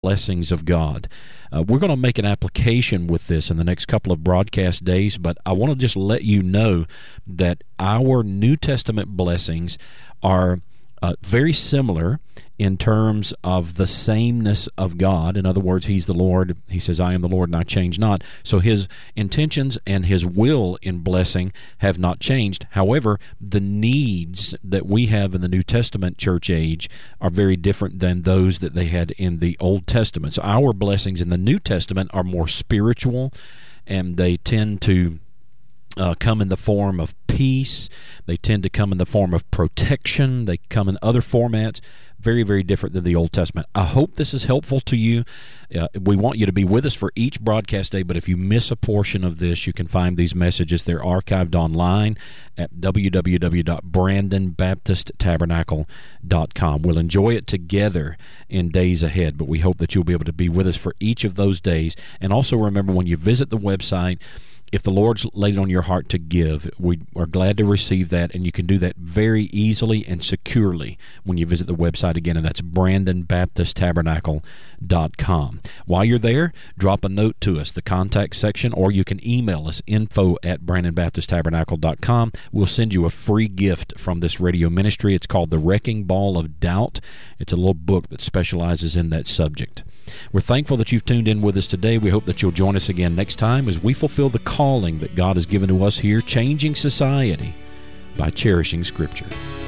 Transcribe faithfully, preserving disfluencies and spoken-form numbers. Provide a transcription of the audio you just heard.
blessings of God. Uh, we're going to make an application with this in the next couple of broadcast days, but I want to just let you know that our New Testament blessings are uh, very similar in terms of the sameness of God. In other words, He's the Lord. He says, I am the Lord and I change not. So His intentions and His will in blessing have not changed. However, the needs that we have in the New Testament church age are very different than those that they had in the Old Testament. So our blessings in the New Testament are more spiritual, and they tend to Uh, come in the form of peace. They tend to come in the form of protection. They come in other formats, very, very different than the Old Testament. I hope this is helpful to you. Uh, we want you to be with us for each broadcast day, but if you miss a portion of this, you can find these messages. They're archived online at w w w dot brandon baptist tabernacle dot com. We'll enjoy it together in days ahead, but we hope that you'll be able to be with us for each of those days. And also remember, when you visit the website, if the Lord's laid it on your heart to give, we are glad to receive that, and you can do that very easily and securely when you visit the website again, and that's brandon baptist tabernacle dot com. While you're there, drop a note to us, the contact section, or you can email us, info at brandon baptist tabernacle dot com. We'll send you a free gift from this radio ministry. It's called The Wrecking Ball of Doubt. It's a little book that specializes in that subject. We're thankful that you've tuned in with us today. We hope that you'll join us again next time as we fulfill the calling that God has given to us here, changing society by cherishing Scripture.